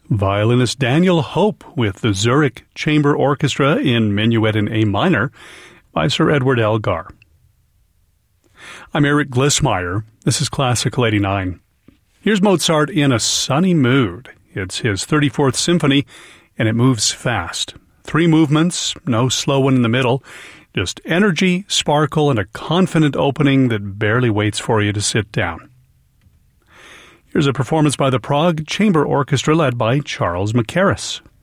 Violinist Daniel Hope with the Zurich Chamber Orchestra in Minuet in A minor by Sir Edward Elgar. I'm Eric Glissmeyer. This is Classical 89. Here's Mozart in a sunny mood. It's his 34th symphony, and it moves fast. 3 movements, no slow one in the middle, just energy, sparkle, and a confident opening that barely waits for you to sit down. Here's a performance by the Prague Chamber Orchestra led by Charles Mackerras.